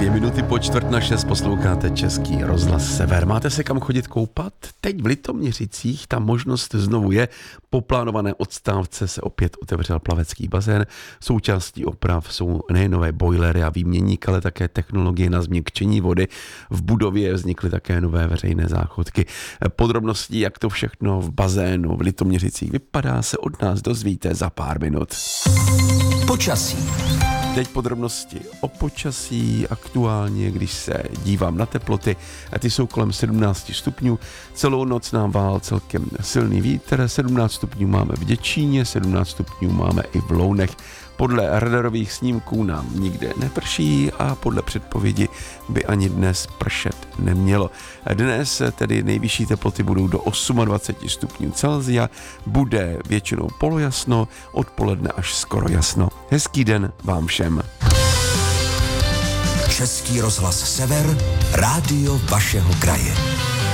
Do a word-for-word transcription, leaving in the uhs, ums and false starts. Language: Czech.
Dvě minuty po čtvrt na šest posloucháte Český rozhlas Sever. Máte se kam chodit koupat? Teď v Litoměřicích ta možnost znovu je. Po plánované odstávce se opět otevřel plavecký bazén. Součástí oprav jsou nejen nové bojlery a výměník, ale také technologie na změkčení vody. V budově vznikly také nové veřejné záchodky. Podrobností, jak to všechno v bazénu v Litoměřicích vypadá, se od nás dozvíte za pár minut. Počasí. Teď podrobnosti o počasí aktuálně, když se dívám na teploty, ty jsou kolem sedmnáct stupňů, celou noc nám vál celkem silný vítr, sedmnáct stupňů máme v Děčíně, sedmnáct stupňů máme i v Lounech. Podle radarových snímků nám nikde neprší a podle předpovědi by ani dnes pršet nemělo. Dnes tedy nejvyšší teploty budou do dvacet osm stupňů Celsia, bude většinou polojasno, odpoledne až skoro jasno. Hezký den vám všem. Český rozhlas Sever, rádio vašeho kraje.